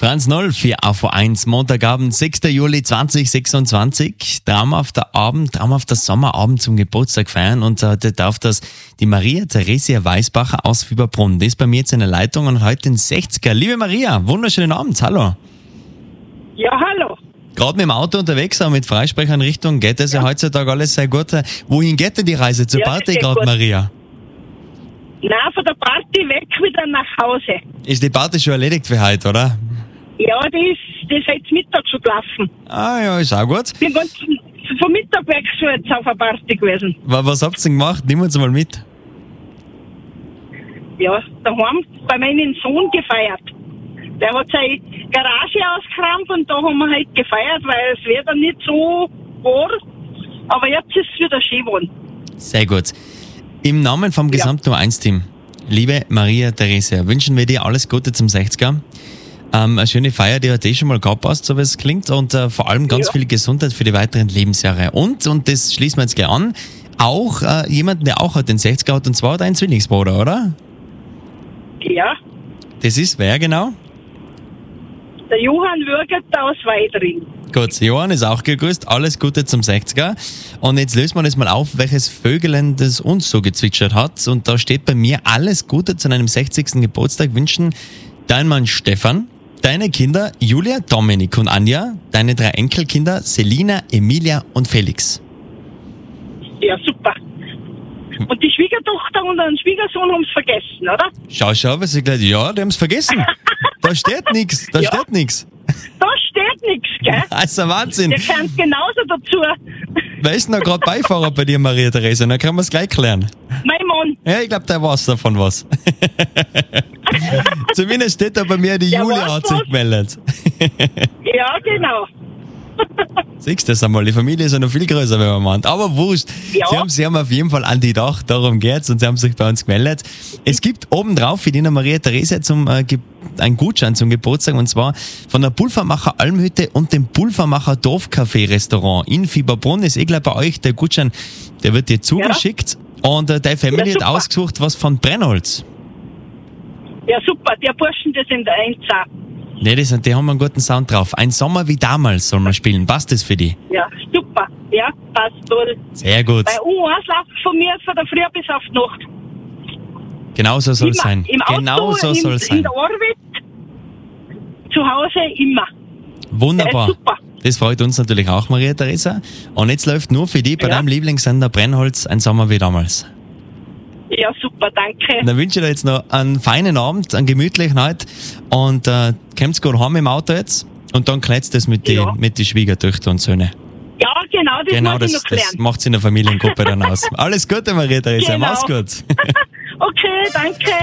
Franz 0 für AV1, Montagabend, 6. Juli 2026. Traumhafter Sommerabend zum Geburtstag feiern und heute darf das die Maria Theresia Weißbacher aus Fieberbrunn. Die ist bei mir jetzt in der Leitung und heute den 60er. Liebe Maria, wunderschönen Abend, hallo. Ja, hallo. Gerade mit dem Auto unterwegs, aber mit Freisprecheinrichtung geht es ja heutzutage alles sehr gut. Wohin geht denn die Reise zur Ja, Party geht gerade, gut. Maria? Nein, von der Party weg wieder nach Hause. Ist die Party schon erledigt für heute, oder? Ja, die ist heute Mittag schon gelaufen. Ah ja, ist auch gut. Bin ganz vom Mittag weg schon jetzt auf eine Party gewesen. Was habt ihr denn gemacht? Nimm uns mal mit. Ja, daheim bei meinem Sohn gefeiert. Der hat seine Garage ausgeräumt und da haben wir halt gefeiert, weil es wäre dann nicht so war. Aber jetzt ist es wieder schön geworden. Sehr gut. Im Namen vom gesamten U1-Team, liebe Maria Theresia, wünschen wir dir alles Gute zum 60er. Eine schöne Feier, die hat schon mal gehabt hast, so wie es klingt. Und vor allem ganz viel Gesundheit für die weiteren Lebensjahre. Und das schließen wir jetzt gleich an, auch jemanden, der auch den 60er hat, und zwar dein Zwillingsbruder, oder? Ja, Das ist wer genau? der Johann Würgert aus Weidring. Gut, Johann ist auch gegrüßt. Alles Gute zum 60er. Und jetzt lösen wir das mal auf, welches Vögelein das uns so gezwitschert hat. Und da steht bei mir: alles Gute zu deinem 60. Geburtstag wünschen dein Mann Stefan, deine Kinder Julia, Dominik und Anja, deine 3 Enkelkinder Selina, Emilia und Felix. Ja, super. Und die Schwiegertochter und den Schwiegersohn haben es vergessen, oder? Schau, was ich gleich, ja, die haben es vergessen. Da steht nichts, Ja. steht nichts. Da steht nichts, gell? Also Wahnsinn. Der kann genauso dazu. Wer ist denn da gerade Beifahrer bei dir, Maria Theresia? Dann können wir es gleich klären. Mein Mann. Ja, ich glaube, der weiß davon was. Zumindest steht da bei mir, die Der Julia weiß hat sich was. gemeldet. Ja, genau. Siehst du das einmal? Die Familie ist ja noch viel größer, wenn man meint. Aber wurscht. Ja. Sie haben auf jeden Fall an die Dach, darum geht's, und sie haben sich bei uns gemeldet. Es gibt obendrauf für die Maria Theresia einen Gutschein zum Geburtstag, und zwar von der Pulvermacher Almhütte und dem Pulvermacher Dorfcafé Restaurant in Fieberbrunn. Ist gleich bei euch der Gutschein, der wird dir zugeschickt. Und deine Familie Ja, hat super. ausgesucht was von Brennholz. Ja, super. Der Burschen, die sind einsam. Ne, die haben einen guten Sound drauf. Ein Sommer wie damals soll man spielen. Passt das für die? Ja, super. Ja, passt toll. Sehr gut. Bei U1 läuft von mir von der Früh bis auf die Nacht. Genau so soll es Immer. sein. Im Auto, Genau so soll es in sein. der Arbeit, zu Hause immer. Wunderbar. Der ist super. Das freut uns natürlich auch, Maria Theresia. Und jetzt läuft nur für die bei Ja. deinem Lieblingssender Brennholz ein Sommer wie damals. Ja, super, danke. Dann wünsche ich dir jetzt noch einen feinen Abend, einen gemütlichen heute. Und kommt's gut heim im Auto jetzt. Und dann klät's das mit Ja. die Schwiegertöchter und Söhne. Ja, genau, das Genau, muss das ich noch klären. macht's in der Familiengruppe dann aus. Alles Gute, Maria Theresia. Genau. Mach's gut. Okay, danke.